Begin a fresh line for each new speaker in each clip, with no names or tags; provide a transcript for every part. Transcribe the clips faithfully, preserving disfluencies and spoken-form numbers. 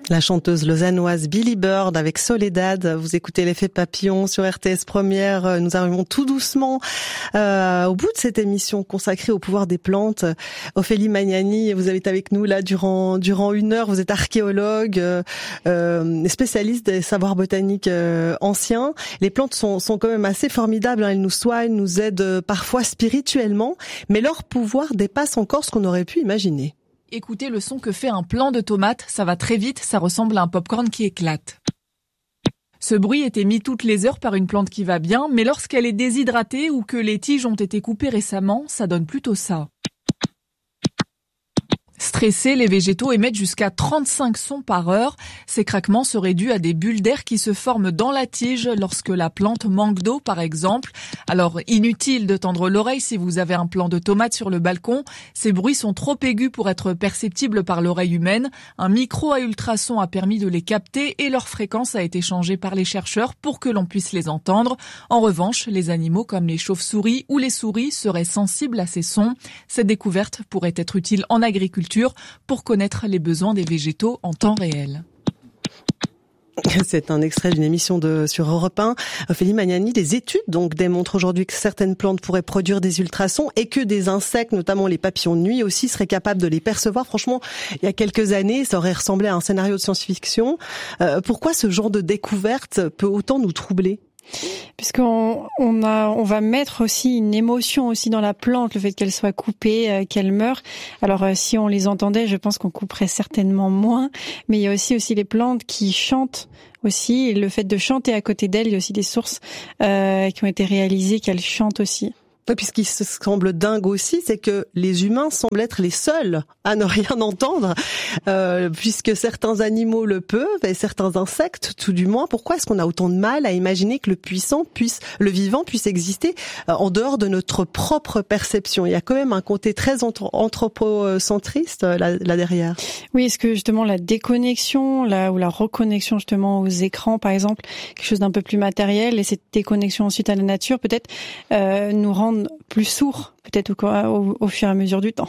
La chanteuse lausannoise Billy Bird avec Soledad. Vous écoutez l'effet papillon sur R T S Première. Nous arrivons tout doucement euh, au bout de cette émission consacrée au pouvoir des plantes. Ophélie Magnani, vous avez été avec nous là durant durant une heure. Vous êtes archéologue, euh, euh, spécialiste des savoirs botaniques euh, anciens. Les plantes sont sont quand même assez formidables. Hein. Elles nous soignent, nous aident parfois spirituellement, mais leur pouvoir dépasse encore ce qu'on aurait pu imaginer.
Écoutez le son que fait un plant de tomate, ça va très vite, ça ressemble à un popcorn qui éclate. Ce bruit est émis toutes les heures par une plante qui va bien, mais lorsqu'elle est déshydratée ou que les tiges ont été coupées récemment, ça donne plutôt ça. Stressés, les végétaux émettent jusqu'à trente-cinq sons par heure. Ces craquements seraient dus à des bulles d'air qui se forment dans la tige lorsque la plante manque d'eau, par exemple. Alors, inutile de tendre l'oreille si vous avez un plant de tomate sur le balcon. Ces bruits sont trop aigus pour être perceptibles par l'oreille humaine. Un micro à ultrasons a permis de les capter et leur fréquence a été changée par les chercheurs pour que l'on puisse les entendre. En revanche, les animaux comme les chauves-souris ou les souris seraient sensibles à ces sons. Cette découverte pourrait être utile en agriculture pour connaître les besoins des végétaux en temps réel.
C'est un extrait d'une émission de sur Europe un. Ophélie Magnani, des études donc démontrent aujourd'hui que certaines plantes pourraient produire des ultrasons et que des insectes, notamment les papillons de nuit aussi, seraient capables de les percevoir. Franchement, il y a quelques années, ça aurait ressemblé à un scénario de science-fiction. Euh, pourquoi ce genre de découverte peut autant nous troubler ?
Puisqu'on on a, on va mettre aussi une émotion aussi dans la plante, le fait qu'elle soit coupée, euh, qu'elle meure. Alors euh, si on les entendait, je pense qu'on couperait certainement moins. Mais il y a aussi aussi les plantes qui chantent aussi. Et le fait de chanter à côté d'elles, il y a aussi des sources euh, qui ont été réalisées qu'elles chantent aussi.
Et puis ce qui se semble dingue aussi, c'est que les humains semblent être les seuls à ne rien entendre, euh, puisque certains animaux le peuvent et certains insectes, tout du moins. Pourquoi est-ce qu'on a autant de mal à imaginer que le puissant puisse, le vivant puisse exister euh, en dehors de notre propre perception ? Il y a quand même un côté très anthropocentriste euh, là, là derrière.
Oui, est-ce que justement la déconnexion, la, ou la reconnexion justement aux écrans, par exemple, quelque chose d'un peu plus matériel, et cette déconnexion ensuite à la nature, peut-être euh, nous rendre plus sourds, peut-être au, au, au fur et à mesure du temps.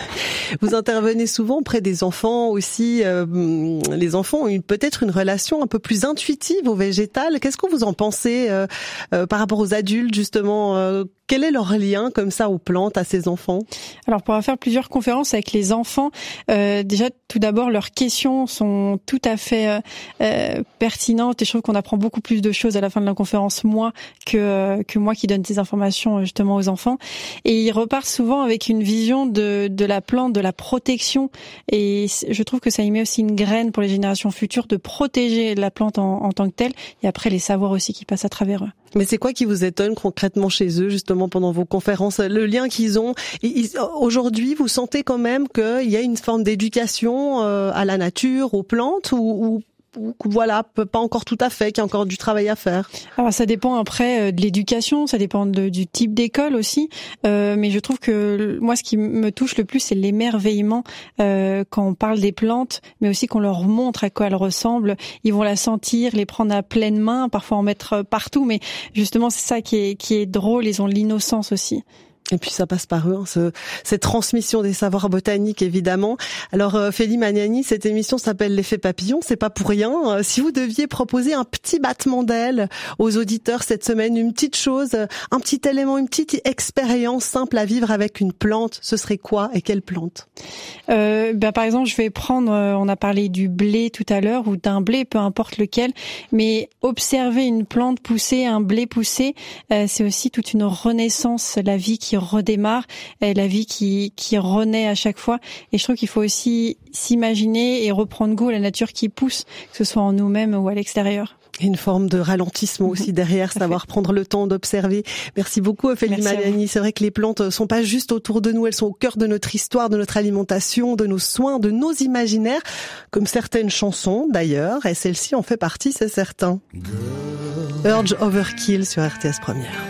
Vous intervenez souvent auprès des enfants aussi. Euh, les enfants ont une, peut-être une relation un peu plus intuitive au végétal. Qu'est-ce que vous en pensez euh, euh, par rapport aux adultes, justement euh, quel est leur lien comme ça aux plantes, à ces enfants ?
Alors, pour faire plusieurs conférences avec les enfants, euh, déjà, tout d'abord, leurs questions sont tout à fait euh, euh, pertinentes et je trouve qu'on apprend beaucoup plus de choses à la fin de la conférence, moi, que, euh, que moi qui donne ces informations justement aux enfants. Et ils repartent souvent avec une vision de, de la plante, de la protection. Et je trouve que ça y met aussi une graine pour les générations futures de protéger la plante en, en tant que telle et après les savoirs aussi qui passent à travers eux.
Mais c'est quoi qui vous étonne concrètement chez eux, justement, pendant vos conférences ? Le lien qu'ils ont. Ils, aujourd'hui, vous sentez quand même qu'il y a une forme d'éducation euh, à la nature, aux plantes, ou, ou, ou voilà, pas encore tout à fait, qu'il y a encore du travail à faire ?
Alors ça dépend après de l'éducation, ça dépend de, du type d'école aussi. Euh, mais je trouve que moi, ce qui me touche le plus, c'est l'émerveillement euh, quand on parle des plantes, mais aussi qu'on leur montre à quoi elles ressemblent. Ils vont la sentir, les prendre à pleine main, parfois en mettre partout. Mais justement, c'est ça qui est, qui est drôle. Ils ont l'innocence aussi.
Et puis ça passe par eux, hein, ce, cette transmission des savoirs botaniques évidemment. Alors euh, Ophélie Magnani, cette émission s'appelle l'effet papillon, c'est pas pour rien. Euh, si vous deviez proposer un petit battement d'aile aux auditeurs cette semaine, une petite chose, un petit élément, une petite expérience simple à vivre avec une plante, ce serait quoi et quelle plante ?
euh, ben, Par exemple, je vais prendre, euh, on a parlé du blé tout à l'heure, ou d'un blé, peu importe lequel, mais observer une plante pousser, un blé pousser, euh, c'est aussi toute une renaissance, la vie qui redémarre, la vie qui, qui renaît à chaque fois. Et je trouve qu'il faut aussi s'imaginer et reprendre goût à la nature qui pousse, que ce soit en nous-mêmes ou à l'extérieur.
Une forme de ralentissement aussi derrière, savoir prendre le temps d'observer. Merci beaucoup Ophélie Magnani. C'est vrai que les plantes sont pas juste autour de nous, elles sont au cœur de notre histoire, de notre alimentation, de nos soins, de nos imaginaires, comme certaines chansons d'ailleurs, et celle-ci en fait partie, c'est certain. Urge Overkill sur R T S Première.